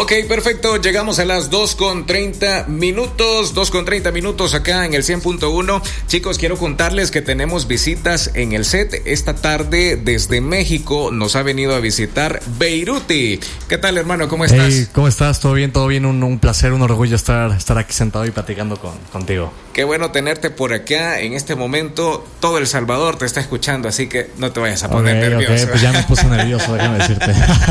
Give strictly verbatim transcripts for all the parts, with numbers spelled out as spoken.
Ok, perfecto, llegamos a las dos con treinta minutos, dos con treinta minutos acá en el cien punto uno. Chicos, quiero contarles que tenemos visitas en el set. Esta tarde desde México nos ha venido a visitar Beiruti. ¿Qué tal, hermano? ¿Cómo estás? Hey, ¿cómo estás? ¿Todo bien? ¿Todo bien? Un, un placer, un orgullo estar, estar aquí sentado y platicando con, contigo. Qué bueno tenerte por acá. En este momento todo El Salvador te está escuchando, así que no te vayas a poner okay, nervioso. Okay, pues ya me puse nervioso, déjame decirte.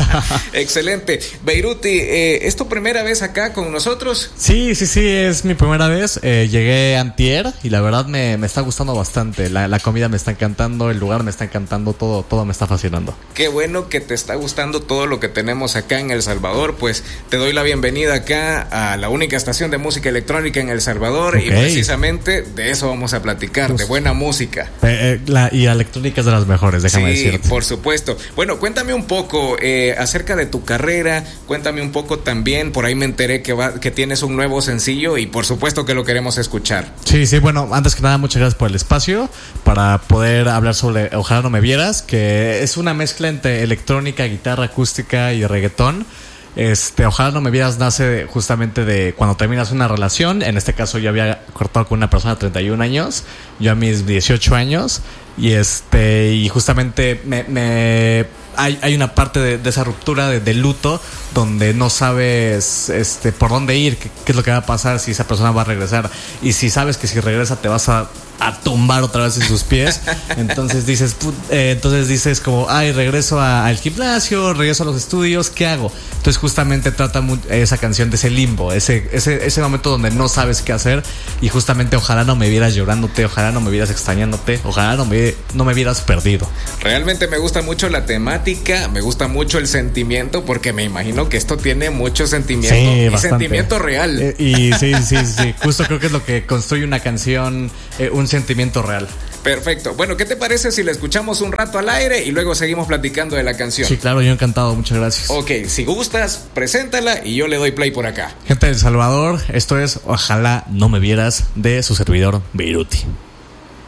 Excelente. Beiruti, eh, ¿es tu primera vez acá con nosotros? Sí, sí, sí, es mi primera vez. Eh, llegué antier y la verdad me, me está gustando bastante. La, la comida me está encantando, el lugar me está encantando, todo, todo me está fascinando. Qué bueno que te está gustando todo lo que tenemos acá en El Salvador. Pues te doy la bienvenida acá a la única estación de música electrónica en El Salvador. Okay. Y precisamente de eso vamos a platicar, pues, de buena música. Eh, eh, la, y la electrónica es de las mejores, déjame sí, decirte. Sí, por supuesto. Bueno, cuéntame un poco eh, acerca de tu carrera, cuéntame un poco también, por ahí me enteré que, va, que tienes un nuevo sencillo y por supuesto que lo queremos escuchar. Sí, sí, bueno, antes que nada muchas gracias por el espacio para poder hablar sobre Ojalá no me vieras, que es una mezcla entre electrónica, guitarra acústica y reggaetón. Este, Ojalá no me vieras nace justamente de cuando terminas una relación. En este caso yo había cortado con una persona de treinta y un años, yo a mis dieciocho años, y este y justamente me, me hay, hay una parte de, de esa ruptura de, de luto donde no sabes este por dónde ir, qué, qué es lo que va a pasar, si esa persona va a regresar, y si sabes que si regresa te vas a a tumbar otra vez en sus pies, entonces dices put, eh, entonces dices como ay, regreso a, al gimnasio, regreso a los estudios, ¿qué hago? Entonces justamente trata muy, esa canción de ese limbo, ese, ese, ese momento donde no sabes qué hacer, y justamente ojalá no me vieras llorándote, ojalá no me vieras extrañándote, ojalá no me, no me vieras perdido. Realmente me gusta mucho la temática, me gusta mucho el sentimiento, porque me imagino que esto tiene mucho sentimiento, sí, y bastante. Sentimiento real. Eh, y sí, sí, sí, justo creo que es lo que construye una canción, eh, un sentimiento real. Perfecto. Bueno, ¿qué te parece si la escuchamos un rato al aire y luego seguimos platicando de la canción? Sí, claro, yo encantado, muchas gracias. Ok, si gustas, preséntala y yo le doy play por acá. Gente de El Salvador, esto es Ojalá no me vieras, de su servidor Beiruti.